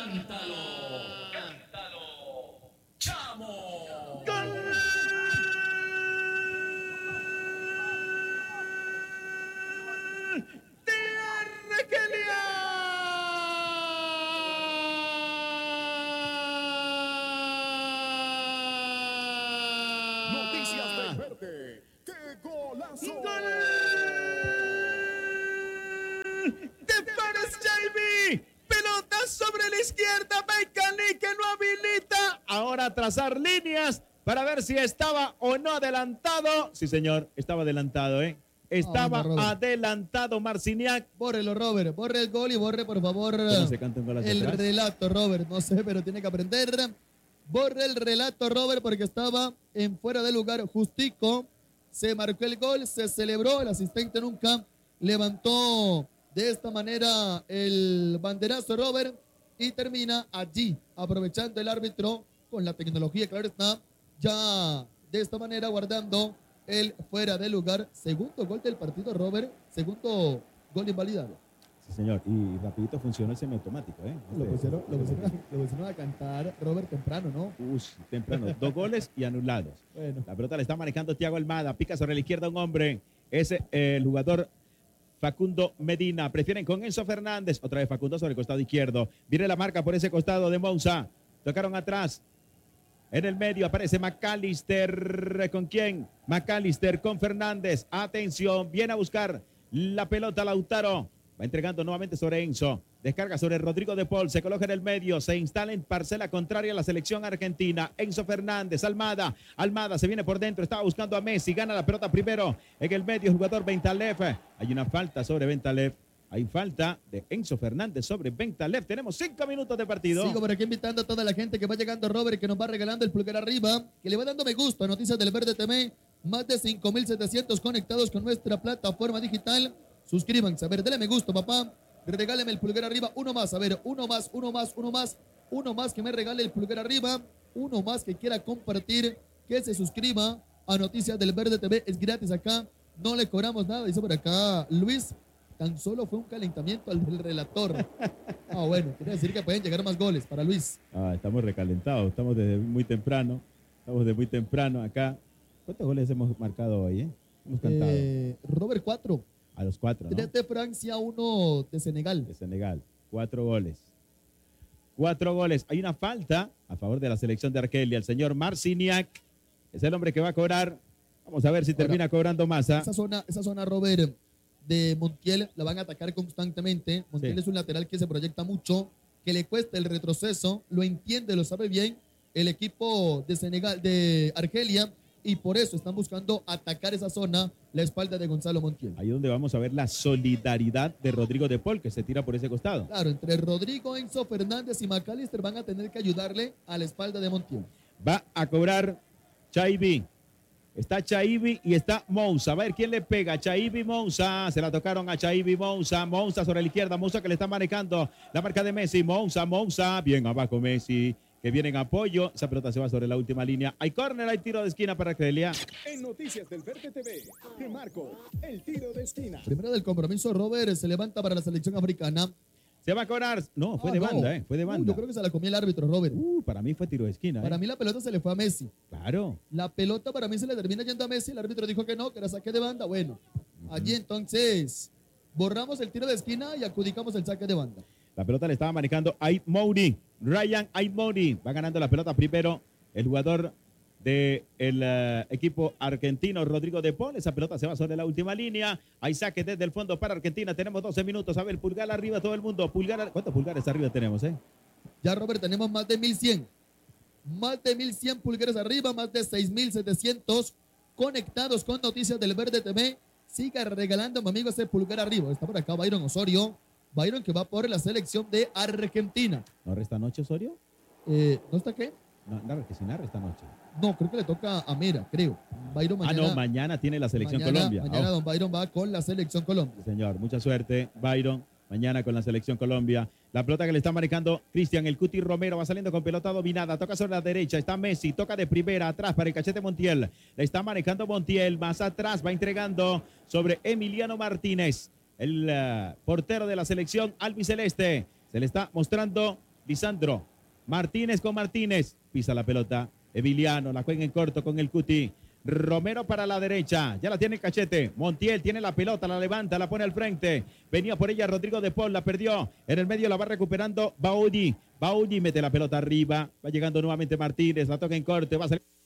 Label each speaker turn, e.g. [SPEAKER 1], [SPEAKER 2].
[SPEAKER 1] Cántalo, chamo.
[SPEAKER 2] Noticias del Verde. ¡Qué golazo!
[SPEAKER 3] ¡Gol! ¡De Fares Jaime! Pelota sobre la izquierda. Becali que no habilita. Ahora trazar líneas para ver si estaba o no adelantado. Sí, señor, estaba adelantado, ¿eh? Estaba adelantado Marciniak.
[SPEAKER 4] Bórrelo, Robert. Borre el gol y borre, por favor,
[SPEAKER 3] ¿Cómo se canta un gol hacia
[SPEAKER 4] el
[SPEAKER 3] atrás?
[SPEAKER 4] relato, Robert. No sé, pero tiene que aprender. Borre el relato, Robert, porque estaba en fuera de lugar justico. Se marcó el gol, se celebró. El asistente nunca levantó de esta manera el banderazo, Robert. Y termina allí, aprovechando el árbitro con la tecnología, claro está, ya de esta manera guardando el fuera de lugar. Segundo gol del partido, Robert. Segundo gol invalidado.
[SPEAKER 3] Sí, señor. Y rapidito funcionó el semiautomático, ¿eh?
[SPEAKER 4] Lo pusieron a cantar, Robert, temprano, ¿no?
[SPEAKER 3] Temprano. 2 goles y anulados.
[SPEAKER 4] Bueno.
[SPEAKER 3] La pelota le está manejando Thiago Almada. Pica sobre la izquierda un hombre. Es el jugador Facundo Medina. Prefieren con Enzo Fernández. Otra vez Facundo sobre el costado izquierdo. Viene la marca por ese costado de Moussa. Tocaron atrás. En el medio aparece McAllister. ¿Con quién? McAllister con Fernández. Atención. Viene a buscar la pelota Lautaro. Va entregando nuevamente sobre Enzo. Descarga sobre Rodrigo de Paul. Se coloca en el medio. Se instala en parcela contraria a la selección argentina. Enzo Fernández. Almada. Almada se viene por dentro. Estaba buscando a Messi. Gana la pelota primero. En el medio el jugador Bentaleb. Hay una falta sobre Bentaleb. Hay falta de Enzo Fernández sobre Bentaleb. Tenemos 5 minutos de partido.
[SPEAKER 4] Sigo por aquí invitando a toda la gente que va llegando, Robert, que nos va regalando el pulgar arriba, que le va dando me gusta a Noticias del Verde TV. Más de 5,700 conectados con nuestra plataforma digital. Suscríbanse. A ver, dele me gusta, papá. Regáleme el pulgar arriba. Uno más. A ver, uno más. Uno más que me regale el pulgar arriba. Uno más que quiera compartir. Que se suscriba a Noticias del Verde TV. Es gratis acá. No le cobramos nada. Dice por acá Luis. Tan solo fue un calentamiento al del relator. Bueno, quiere decir que pueden llegar más goles para Luis.
[SPEAKER 3] Estamos recalentados. Estamos desde muy temprano. Estamos desde muy temprano acá. ¿Cuántos goles hemos marcado hoy, Hemos cantado.
[SPEAKER 4] Robert, 4.
[SPEAKER 3] A los 4, ¿no?
[SPEAKER 4] 3 de Francia, 1 de Senegal.
[SPEAKER 3] De Senegal. 4 goles. 4 goles. Hay una falta a favor de la selección de Argelia. El señor Marciniak es el hombre que va a cobrar. Vamos a ver si termina cobrando Massa.
[SPEAKER 4] Esa zona, Robert, de Montiel la van a atacar constantemente. Montiel es un lateral que se proyecta mucho, que le cuesta el retroceso. Lo entiende, lo sabe bien el equipo de Senegal, de Argelia. Y por eso están buscando atacar esa zona, la espalda de Gonzalo Montiel.
[SPEAKER 3] Ahí donde vamos a ver la solidaridad de Rodrigo de Paul, que se tira por ese costado.
[SPEAKER 4] Claro, entre Rodrigo, Enzo Fernández y McAllister van a tener que ayudarle a la espalda de Montiel.
[SPEAKER 3] Va a cobrar Chaibi. Está Chaibi y está Moussa. A ver quién le pega. Chaibi, Moussa. Se la tocaron a Chaibi, Moussa. Moussa sobre la izquierda. Moussa que le está manejando la marca de Messi. Moussa. Bien abajo Messi, que viene en apoyo. Esa pelota se va sobre la última línea. Hay córner, hay tiro de esquina para Argelia.
[SPEAKER 2] En Noticias del Verde TV, te marco el tiro de esquina.
[SPEAKER 4] Primero del compromiso, Robert se levanta para la selección africana.
[SPEAKER 3] Se va a cobrar. No, fue de banda, Fue de banda.
[SPEAKER 4] Yo creo que se la comió el árbitro, Robert.
[SPEAKER 3] Para mí fue tiro de esquina.
[SPEAKER 4] Para mí la pelota se le fue a Messi.
[SPEAKER 3] Claro.
[SPEAKER 4] La pelota para mí se le termina yendo a Messi. El árbitro dijo que no, que era saque de banda. Bueno, allí entonces borramos el tiro de esquina y adjudicamos el saque de banda.
[SPEAKER 3] La pelota le estaba manejando Aid Moudi. Ryan Aid Moudi va ganando la pelota primero. El jugador del equipo argentino, Rodrigo de Paul. Esa pelota se va sobre la última línea. Hay saque desde el fondo para Argentina. Tenemos 12 minutos. A ver, pulgar arriba todo el mundo. ¿Cuántos pulgares arriba tenemos,
[SPEAKER 4] Ya, Robert, tenemos más de 1,100. Más de 1,100 pulgares arriba, más de 6,700 conectados con Noticias del Verde TV. Siga regalando, mi amigo, ese pulgar arriba. Está por acá Byron Osorio. Byron que va por la selección de Argentina.
[SPEAKER 3] ¿No resta noche, Osorio?
[SPEAKER 4] ¿No está qué?
[SPEAKER 3] No, que sin esta noche.
[SPEAKER 4] No, creo que le toca a Mira, creo. Byron mañana.
[SPEAKER 3] Mañana tiene la selección Colombia.
[SPEAKER 4] Mañana don Byron va con la selección Colombia.
[SPEAKER 3] Señor, mucha suerte, Byron. Mañana con la selección Colombia. La pelota que le está manejando Cristian El Cuti Romero. Va saliendo con pelota dominada. Toca sobre la derecha. Está Messi. Toca de primera. Atrás para el cachete Montiel. Le está manejando Montiel. Más atrás va entregando sobre Emiliano Martínez. El portero de la selección albiceleste. Se le está mostrando Lisandro Martínez con Martínez. Pisa la pelota. Emiliano la juega en corto con el Cuti. Romero para la derecha, ya la tiene Cachete. Montiel tiene la pelota, la levanta, la pone al frente. Venía por ella Rodrigo de Paul, la perdió. En el medio la va recuperando Baudi. Baudi mete la pelota arriba. Va llegando nuevamente Martínez, la toca en corte, va a salir.